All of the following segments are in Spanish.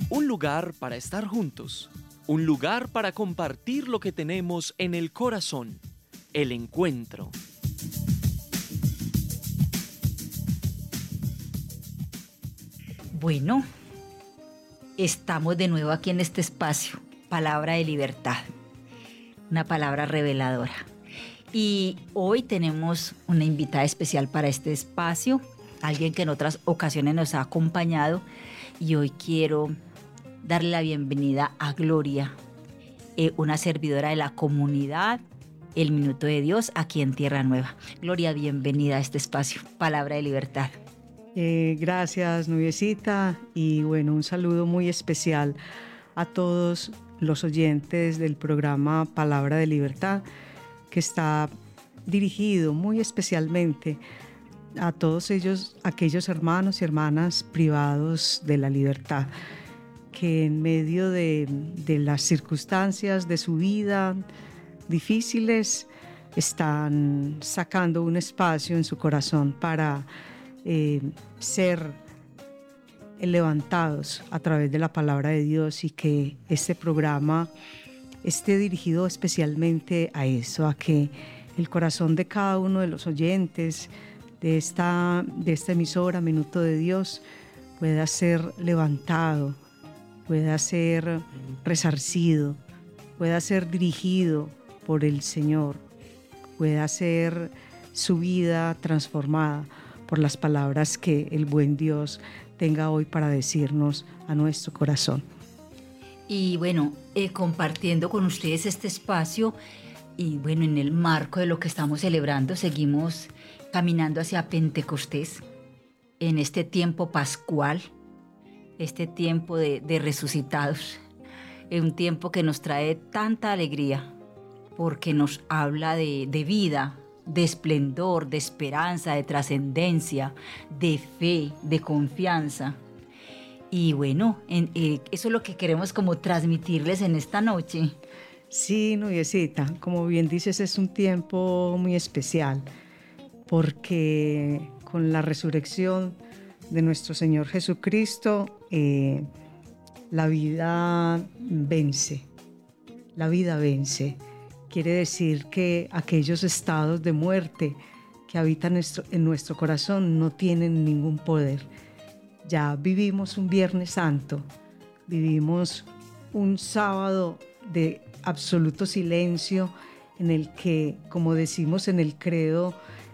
Un lugar para estar juntos. Un lugar para compartir lo que tenemos en el corazón. El encuentro. Bueno, estamos de nuevo aquí en este espacio, Palabra de Libertad, una palabra reveladora. Y hoy tenemos una invitada especial para este espacio, alguien que en otras ocasiones nos ha acompañado, y hoy quiero darle la bienvenida a Gloria, una servidora de la comunidad El Minuto de Dios aquí en Tierra Nueva. Gloria, bienvenida a este espacio, Palabra de Libertad. Gracias, Nubiecita, y bueno, un saludo muy especial a todos los oyentes del programa Palabra de Libertad, que está dirigido muy especialmente a todos ellos, aquellos hermanos y hermanas privados de la libertad, que en medio de las circunstancias de su vida difíciles están sacando un espacio en su corazón para ser levantados a través de la palabra de Dios, y que este programa esté dirigido especialmente a eso, a que el corazón de cada uno de los oyentes de esta emisora Minuto de Dios pueda ser levantado, pueda ser resarcido, pueda ser dirigido por el Señor, pueda ser su vida transformada por las palabras que el buen Dios tenga hoy para decirnos a nuestro corazón. Y bueno, compartiendo con ustedes este espacio, y bueno, en el marco de lo que estamos celebrando, seguimos caminando hacia Pentecostés, en este tiempo pascual, este tiempo de resucitados, un tiempo que nos trae tanta alegría, porque nos habla de vida, de esplendor, de esperanza, de trascendencia, de fe, de confianza. Y bueno, eso es lo que queremos como transmitirles en esta noche. Sí, Nubiecita, como bien dices, es un tiempo muy especial, porque con la resurrección de nuestro Señor Jesucristo, la vida vence. La vida vence. Quiere decir que aquellos estados de muerte que habitan en nuestro corazón no tienen ningún poder. Ya vivimos un Viernes Santo, vivimos un sábado de absoluto silencio, en el que, como decimos en el credo,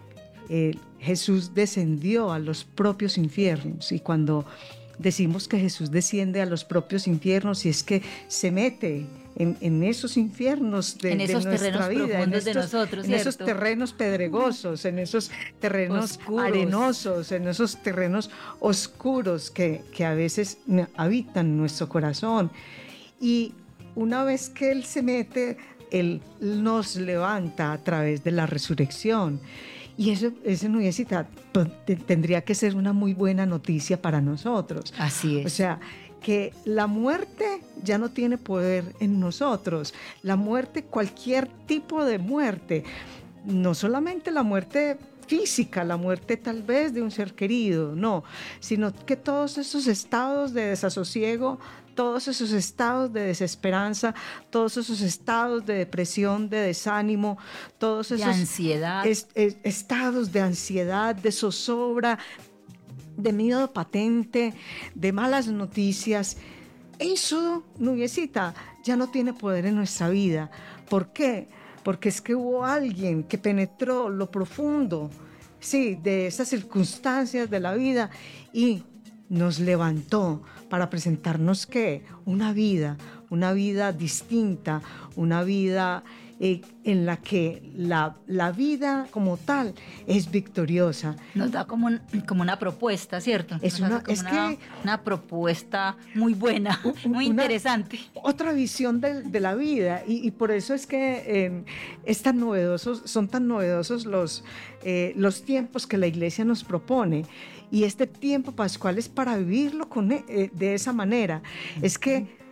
Jesús descendió a los propios infiernos. Y cuando decimos que Jesús desciende a los propios infiernos, y es que se mete en esos infiernos de nuestra vida, en esos terrenos pedregosos, en esos terrenos arenosos, en esos terrenos oscuros que a veces habitan nuestro corazón. Y una vez que Él se mete, Él nos levanta a través de la resurrección. Y eso Nubiecita, tendría que ser una muy buena noticia para nosotros. Así es. O sea, que la muerte ya no tiene poder en nosotros. La muerte, cualquier tipo de muerte, no solamente la muerte física, la muerte tal vez de un ser querido, no, sino que todos esos estados de desasosiego, todos esos estados de desesperanza, todos esos estados de depresión, de desánimo, todos esos ansiedad, estados de ansiedad, de zozobra, de miedo patente, de malas noticias, eso, Nubiecita, ya no tiene poder en nuestra vida. ¿Por qué? Porque es que hubo alguien que penetró lo profundo, sí, de esas circunstancias de la vida, y nos levantó para presentarnos, ¿qué? Una vida distinta, una vida en la que la vida como tal es victoriosa. Nos da como una propuesta, ¿cierto? Es una propuesta muy buena, muy interesante. Otra visión de la vida, y por eso es que son tan novedosos los tiempos que la Iglesia nos propone. Y este tiempo pascual es para vivirlo de esa manera. Es que